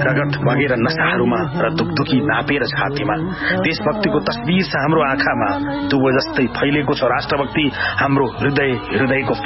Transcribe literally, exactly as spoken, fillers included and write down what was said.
रगत बगेर नसाहरूमा र दुखदुखी नापेर छातीमा देशभक्तिको तस्बिर छ हाम्रो आँखामा। दुबो जस्तै फैलेको छ राष्ट्रभक्ति हाम्रो हृदय हृदयको